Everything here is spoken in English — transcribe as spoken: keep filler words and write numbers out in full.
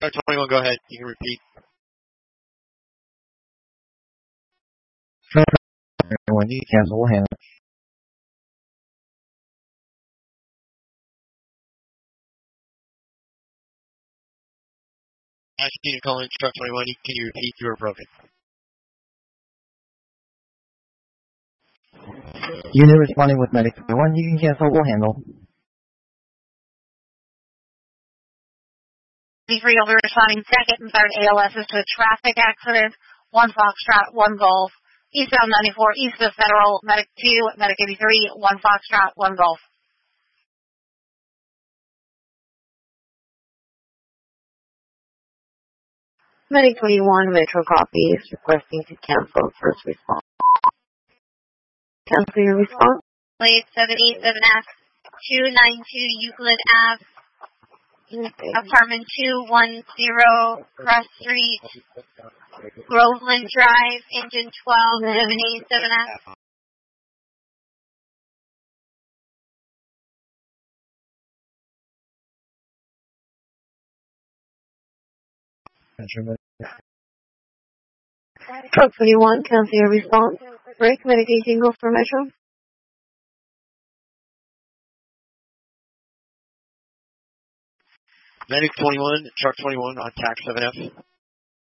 Truck twenty-one, go ahead. You can repeat. Truck twenty-one, you can cancel, we'll handle it. Asking you to call in Truck twenty-one, can you repeat? You were broken. Unit responding with Medic twenty-one, you can cancel, we'll handle. three will be responding second and third A L Ss to a traffic accident. One Foxtrot, one Golf. Eastbound ninety-four, east of Federal, Medic two, Medic eighty-three, one Foxtrot, one Golf. Medic twenty-one, Metro copies, requesting to cancel first response. Cancel your response. Plate seven eight seven F, two ninety-two Euclid Avenue. Apartment two one zero, Cross Street, Groveland Drive, engine twelve, seven eight seven F. Truck twenty-one, cancel your response. Break medication goes for Metro. Medic twenty-one, Truck twenty-one on T A C seven F.